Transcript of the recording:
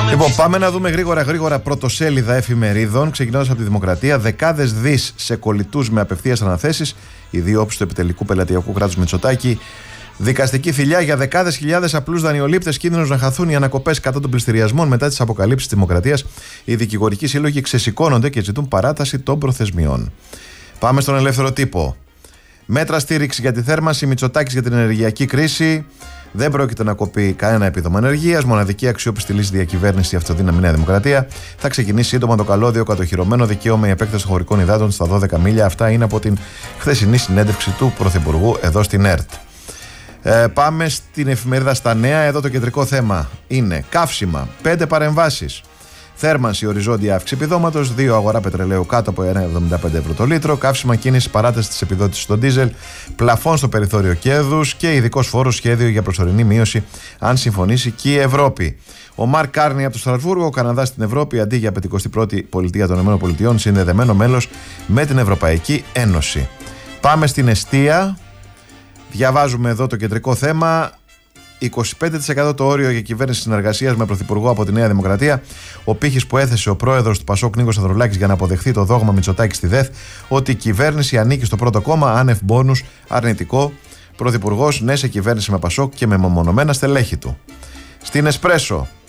Λοιπόν, πάμε να δούμε γρήγορα πρωτοσέλιδα εφημερίδων. Ξεκινώντας από τη Δημοκρατία, δεκάδες δις σε κολλητούς με απευθείας αναθέσεις. Οι δύο όψεις του επιτελικού πελατειακού κράτους Μητσοτάκη. Δικαστική θηλιά για δεκάδες χιλιάδες απλούς δανειολήπτες. Κίνδυνος να χαθούν οι ανακοπές κατά των πληστηριασμών μετά τις αποκαλύψεις της Δημοκρατίας. Οι δικηγορικοί σύλλογοι ξεσηκώνονται και ζητούν παράταση των προθεσμιών. Πάμε στον ελεύθερο τύπο. Μέτρα στήριξη για τη θέρμανση. Μητσοτάκης για την ενεργειακή κρίση. Δεν πρόκειται να κοπεί κανένα επίδομα ενεργείας. Μοναδική αξιόπιστη λύση διακυβέρνηση η αυτοδύναμη Νέα Δημοκρατία. Θα ξεκινήσει σύντομα το καλώδιο κατοχυρωμένο δικαίωμα η επέκταση χωρικών υδάτων στα 12 μίλια. Αυτά είναι από την χθεσινή συνέντευξη του Πρωθυπουργού εδώ στην ΕΡΤ. Πάμε στην εφημερίδα Στα Νέα. Εδώ το κεντρικό θέμα είναι καύσιμα. 5 παρεμβάσεις. Θέρμανση, οριζόντια αύξηση επιδόματος. 2 αγορά πετρελαίου κάτω από 1,75 ευρώ το λίτρο. Καύσιμα, κίνηση, παράταση της επιδότησης στο ντίζελ. Πλαφόν στο περιθώριο κέρδους και ειδικός φόρος, σχέδιο για προσωρινή μείωση αν συμφωνήσει και η Ευρώπη. Ο Μαρκ Κάρνι από το Στρασβούργο, ο Καναδάς στην Ευρώπη αντί για 51η πολιτεία των ΗΠΑ, συνδεδεμένο μέλος με την Ευρωπαϊκή Ένωση. Πάμε στην εστία. Διαβάζουμε εδώ το κεντρικό θέμα. 25% το όριο για κυβέρνηση συνεργασίας με πρωθυπουργό από τη Νέα Δημοκρατία. Ο πύχης που έθεσε ο πρόεδρος του Πασόκ Νίκος Ανδρουλάκης για να αποδεχθεί το δόγμα Μητσοτάκη στη ΔΕΘ ότι η κυβέρνηση ανήκει στο πρώτο κόμμα, άνευ μπόνους, αρνητικό. Πρωθυπουργός ναι σε κυβέρνηση με Πασόκ και με μεμονωμένα στελέχη του. Στην Εσπρέσο.